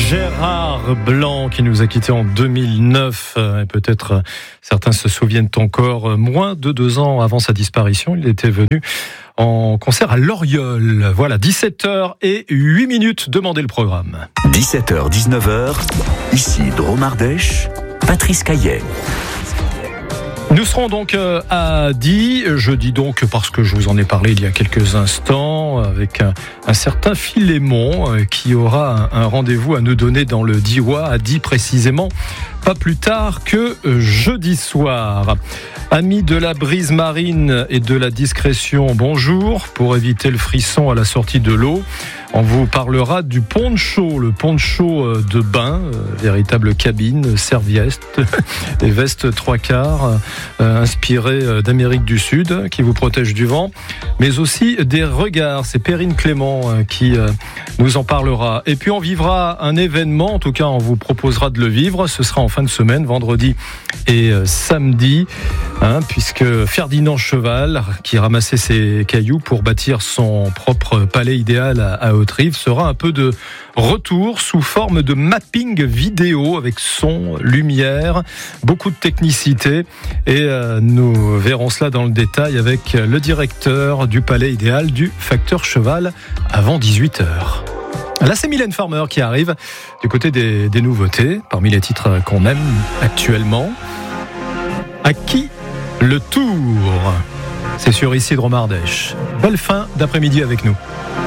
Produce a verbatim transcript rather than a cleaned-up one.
Gérard Blanc qui nous a quittés en deux mille neuf. Et peut-être certains se souviennent encore, moins de deux ans avant sa disparition, il était venu en concert à Loriol. Voilà, dix-sept heures et huit minutes, demandez le programme. dix-sept heures dix-neuf heures, ici Dromardèche, Patrice Caillet. Nous serons donc à Die, je dis donc parce que je vous en ai parlé il y a quelques instants, avec un, un certain Philémon qui aura un, un rendez-vous à nous donner dans le Diois, à Die précisément, pas plus tard que jeudi soir. Amis de la brise marine et de la discrétion, bonjour. Pour éviter le frisson à la sortie de l'eau, on vous parlera du poncho, le poncho de bain, véritable cabine, serviette et veste trois quarts, euh, inspirée d'Amérique du Sud, qui vous protège du vent, mais aussi des regards. C'est Perrine Clément euh, qui euh, nous en parlera. Et puis on vivra un événement, en tout cas on vous proposera de le vivre, ce sera en fin de semaine, vendredi et euh, samedi, hein, puisque Ferdinand Cheval, qui ramassait ses cailloux pour bâtir son propre palais idéal à, à Haute-Rive, sera un peu de retour sous forme de mapping vidéo avec son, lumière, beaucoup de technicité, et euh, nous verrons cela dans le détail avec le directeur du palais idéal du Facteur Cheval avant dix-huit heures. Là, c'est Mylène Farmer qui arrive du côté des, des nouveautés, parmi les titres qu'on aime actuellement. À qui le tour ? C'est sur ici Dromardèche. Belle fin d'après-midi avec nous.